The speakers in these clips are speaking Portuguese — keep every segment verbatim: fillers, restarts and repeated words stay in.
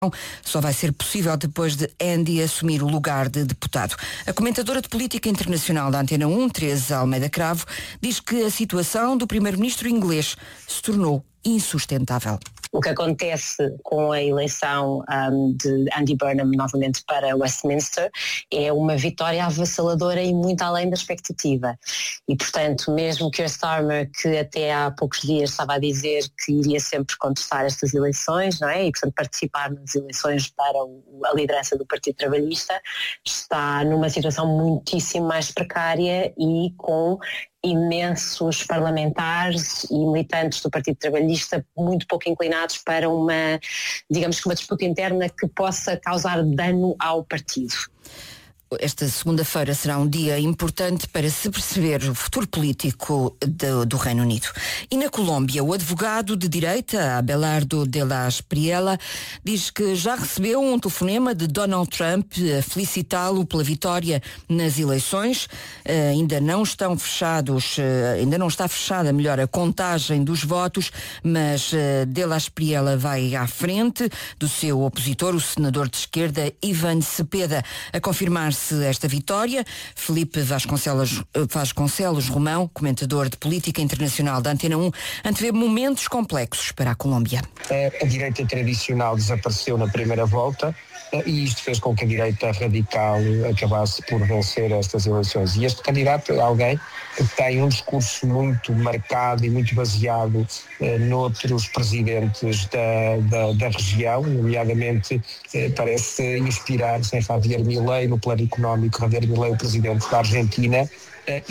só vai ser possível depois de Andy assumir o lugar de deputado. A comentadora de política internacional da Antena um, Teresa Almeida Cravo, diz que a situação do primeiro-ministro inglês se tornou insustentável. O que acontece com a eleição um, de Andy Burnham novamente para Westminster é uma vitória avassaladora e muito além da expectativa. E, portanto, mesmo que o Starmer, que até há poucos dias estava a dizer que iria sempre contestar estas eleições, não é? E, portanto, participar nas eleições para o, a liderança do Partido Trabalhista, está numa situação muitíssimo mais precária e com imensos parlamentares e militantes do Partido Trabalhista muito pouco inclinados para uma, digamos que uma disputa interna que possa causar dano ao partido. Esta segunda-feira será um dia importante para se perceber o futuro político do, do Reino Unido. E na Colômbia, o advogado de direita, Abelardo de la Espriella, diz que já recebeu um telefonema de Donald Trump a felicitá-lo pela vitória nas eleições. Uh, ainda não estão fechados, uh, ainda não está fechada, melhor, a contagem dos votos, mas uh, de la Espriella vai à frente do seu opositor, o senador de esquerda, Ivan Cepeda, a confirmar-se esta vitória. Felipe Vasconcelos, Vasconcelos Romão, comentador de política internacional da Antena um, antevê momentos complexos para a Colômbia. A direita tradicional desapareceu na primeira volta e isto fez com que a direita radical acabasse por vencer estas eleições. E este candidato é alguém que tem um discurso muito marcado e muito baseado eh, noutros presidentes da, da, da região, nomeadamente eh, parece inspirar-se em Javier Milei no plano económico, Javier Milei, o presidente da Argentina, eh,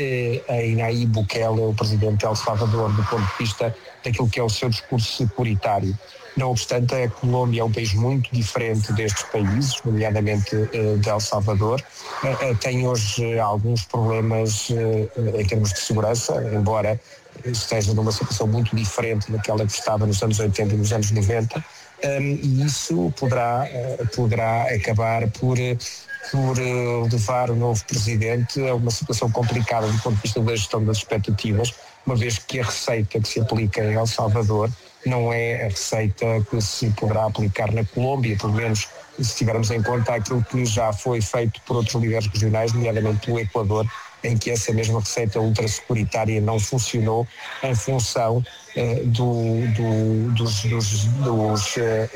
e eh, em Nayib Bukele, o presidente de El Salvador, do ponto de vista daquilo que é o seu discurso securitário. Não obstante, a Colômbia é um país muito diferente destes países, nomeadamente uh, de El Salvador. Uh, uh, tem hoje uh, alguns problemas uh, uh, em termos de segurança, embora esteja numa situação muito diferente daquela que estava nos anos oitenta e nos anos noventa. Um, e isso poderá, uh, poderá acabar por, uh, por uh, levar o novo presidente a uma situação complicada do ponto de vista da gestão das expectativas, uma vez que a receita que se aplica em El Salvador não é a receita que se poderá aplicar na Colômbia, pelo menos se tivermos em conta aquilo que já foi feito por outros líderes regionais, nomeadamente pelo Equador, em que essa mesma receita ultrasecuritária não funcionou em função eh, do, do, dos, dos, dos, eh,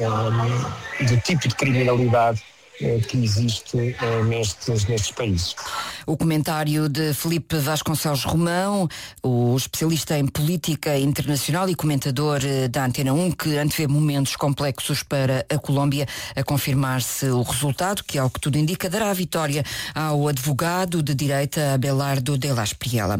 um, do tipo de criminalidade que existe uh, nestes, nestes países. O comentário de Felipe Vasconcelos Romão, o especialista em política internacional e comentador uh, da Antena um, que antevê momentos complexos para a Colômbia, a confirmar-se o resultado, que ao que tudo indica dará a vitória ao advogado de direita Abelardo de la Espriella.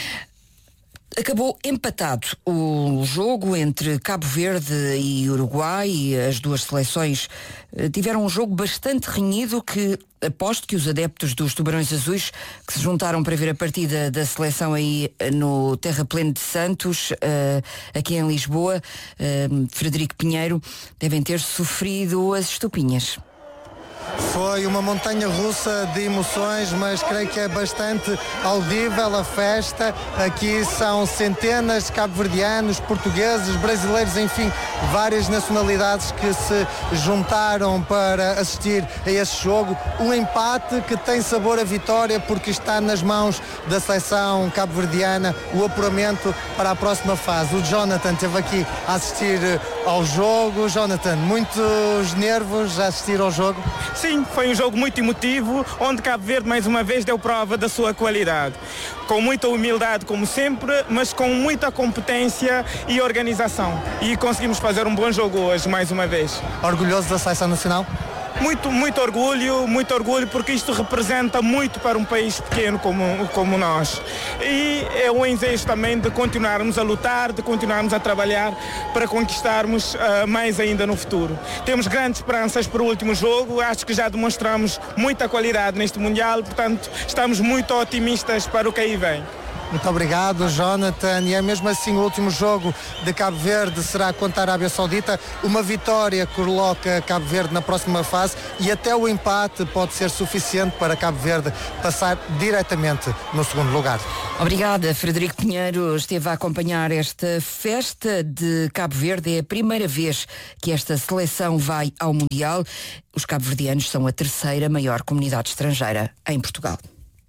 Acabou empatado o jogo entre Cabo Verde e Uruguai. As duas seleções tiveram um jogo bastante renhido que aposto que os adeptos dos Tubarões Azuis que se juntaram para ver a partida da seleção aí no Terrapleno de Santos, aqui em Lisboa, Frederico Pinheiro, devem ter sofrido as estupinhas. Foi uma montanha russa de emoções, mas creio que é bastante audível a festa. Aqui são centenas de cabo-verdianos, portugueses, brasileiros, enfim, várias nacionalidades que se juntaram para assistir a este jogo. Um empate que tem sabor a vitória porque está nas mãos da seleção cabo-verdiana o apuramento para a próxima fase. O Jonathan esteve aqui a assistir ao jogo. Jonathan, muitos nervos a assistir ao jogo? Sim, foi um jogo muito emotivo, onde Cabo Verde mais uma vez deu prova da sua qualidade. Com muita humildade, como sempre, mas com muita competência e organização. E conseguimos fazer um bom jogo hoje, mais uma vez. Orgulhoso da seleção nacional? Muito, muito orgulho, muito orgulho, porque isto representa muito para um país pequeno como, como nós. E é o ensejo também de continuarmos a lutar, de continuarmos a trabalhar para conquistarmos uh, mais ainda no futuro. Temos grandes esperanças para o último jogo, acho que já demonstramos muita qualidade neste Mundial, portanto estamos muito otimistas para o que aí vem. Muito obrigado, Jonathan. E é mesmo assim, o último jogo de Cabo Verde será contra a Arábia Saudita. Uma vitória coloca Cabo Verde na próxima fase e até o empate pode ser suficiente para Cabo Verde passar diretamente no segundo lugar. Obrigada, Frederico Pinheiro. Esteve a acompanhar esta festa de Cabo Verde. É a primeira vez que esta seleção vai ao Mundial. Os cabo-verdianos são a terceira maior comunidade estrangeira em Portugal.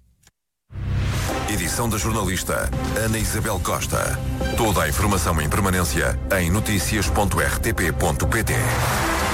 Edição da jornalista Ana Isabel Costa. Toda a informação em permanência em notícias ponto r t p ponto p t.